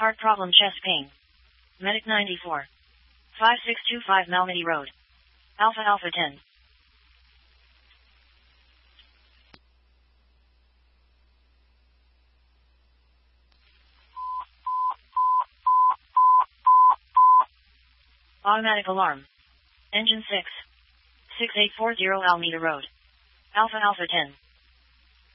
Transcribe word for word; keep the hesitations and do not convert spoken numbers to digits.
Heart problem, chest pain. Medic ninety-four. five six two five Malmedy Road. Alpha Alpha ten. Automatic alarm. Engine six. six eight four zero Alameda Road. Alpha Alpha ten.